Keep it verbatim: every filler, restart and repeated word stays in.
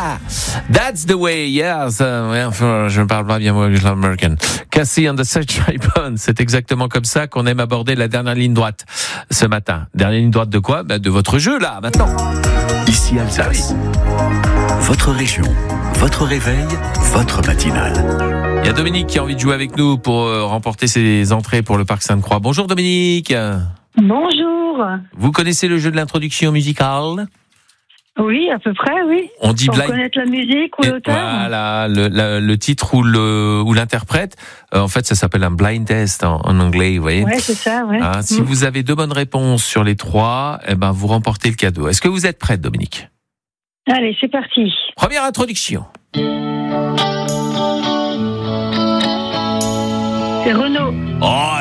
Yeah, that's the way. Yes, uh, ouais, enfin, je ne parle pas bien moi l'américain. Cassie and the Sunshine, c'est exactement comme ça qu'on aime aborder la dernière ligne droite ce matin. Dernière ligne droite de quoi? Bah, de votre jeu là, maintenant. Ici Alsace. Votre région, votre réveil, votre matinale. Il y a Dominique qui a envie de jouer avec nous pour euh, remporter ses entrées pour le Parc Sainte-Croix. Bonjour Dominique. Bonjour. Vous connaissez le jeu de l'introduction musicale? Oui, à peu près, oui. On dit Pour blind. connaître la musique ou Et l'auteur. Voilà, le, le, le titre ou, le, ou l'interprète. Euh, en fait, ça s'appelle un blind test en, en anglais, vous voyez. Ouais, c'est ça, ouais. Ah, si Mm. vous avez deux bonnes réponses sur les trois, eh ben, vous remportez le cadeau. Est-ce que vous êtes prête, Dominique? Allez, c'est parti. Première introduction. C'est Renaud. Oh,